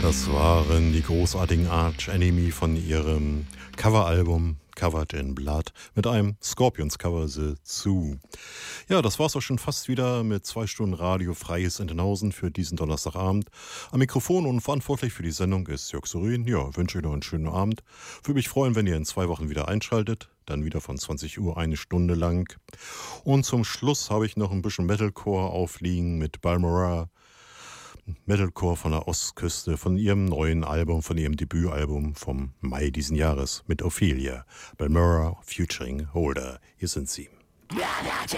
Das waren die großartigen Arch Enemy von ihrem Coveralbum Covered in Blood mit einem Scorpions-Cover The Zoo. Ja, das war's auch schon fast wieder mit 2 Stunden Radio Freies Entenhausen für diesen Donnerstagabend. Am Mikrofon und verantwortlich für die Sendung ist Jörg Sorin. Ja, wünsche euch noch einen schönen Abend. Würde mich freuen, wenn ihr in 2 Wochen wieder einschaltet. Dann wieder von 20 Uhr 1 Stunde lang. Und zum Schluss habe ich noch ein bisschen Metalcore aufliegen mit Balmora. Metalcore von der Ostküste, von ihrem neuen Album, von ihrem Debütalbum vom Mai diesen Jahres mit Ophelia. Balmora featuring Holder. Hier sind sie. Ja,